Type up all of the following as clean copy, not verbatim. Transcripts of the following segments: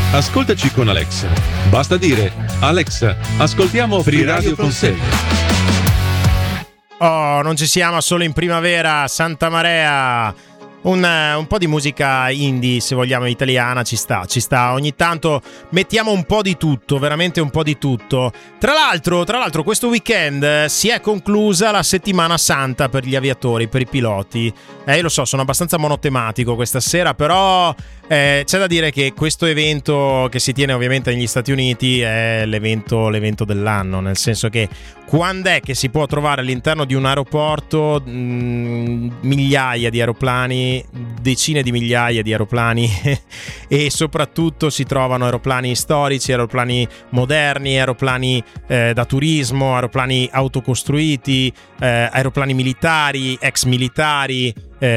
Ascoltaci con Alexa. Basta dire: Alexa, ascoltiamo Free Radio Consegna. Oh, non ci siamo solo in primavera, Santa Marea. Un po' di musica indie, se vogliamo, italiana, ci sta. Ogni tanto mettiamo un po' di tutto, veramente un po' di tutto. Tra l'altro questo weekend si è conclusa la settimana santa per gli aviatori, per i piloti. Io lo so, sono abbastanza monotematico questa sera, però c'è da dire che questo evento, che si tiene ovviamente negli Stati Uniti, è l'evento dell'anno, nel senso che quando è che si può trovare all'interno di un aeroporto migliaia di aeroplani, decine di migliaia di aeroplani e soprattutto si trovano aeroplani storici, aeroplani moderni, aeroplani da turismo, aeroplani autocostruiti, aeroplani militari, ex militari,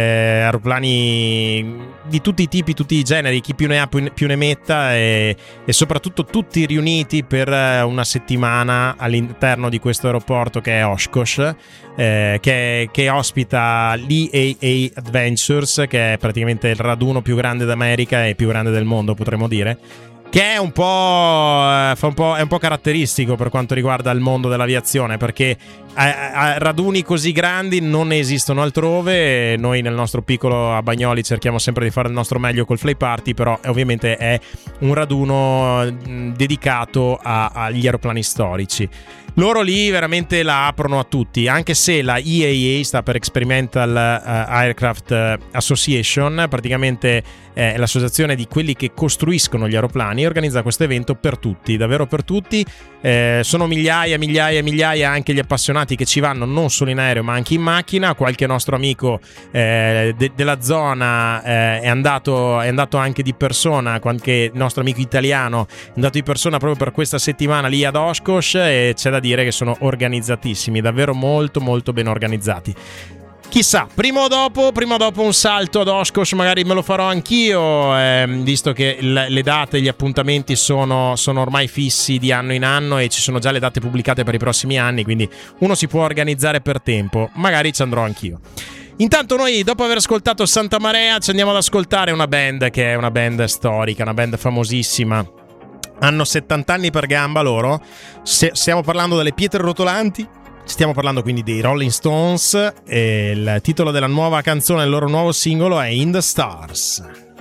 aeroplani di tutti i tipi, tutti i generi, chi più ne ha più ne metta, e soprattutto tutti riuniti per una settimana all'interno di questo aeroporto che è Oshkosh, che ospita l'EAA Adventures, che è praticamente il raduno più grande d'America e più grande del mondo, potremmo dire, che è un po' caratteristico per quanto riguarda il mondo dell'aviazione, perché raduni così grandi non ne esistono altrove. Noi nel nostro piccolo a Bagnoli cerchiamo sempre di fare il nostro meglio col Fly Party, però ovviamente è un raduno dedicato agli aeroplani storici. Loro lì veramente la aprono a tutti, anche se la EAA sta per Experimental Aircraft Association, praticamente è l'associazione di quelli che costruiscono gli aeroplani, organizza questo evento per tutti, davvero per tutti. Sono migliaia anche gli appassionati che ci vanno non solo in aereo ma anche in macchina. Qualche nostro amico della zona è andato anche di persona, qualche nostro amico italiano è andato di persona proprio per questa settimana lì ad Oshkosh, e c'è da dire che sono organizzatissimi, davvero molto molto ben organizzati. Chissà, prima o dopo un salto ad Oshkosh magari me lo farò anch'io, visto che le date, gli appuntamenti sono ormai fissi di anno in anno e ci sono già le date pubblicate per i prossimi anni, quindi uno si può organizzare per tempo, magari ci andrò anch'io. Intanto noi, dopo aver ascoltato Santa Marea, ci andiamo ad ascoltare una band che è una band storica, una band famosissima. Hanno 70 anni per gamba loro. Stiamo parlando delle Pietre Rotolanti. Stiamo parlando quindi dei Rolling Stones, e il titolo della nuova canzone, il loro nuovo singolo è In the Stars.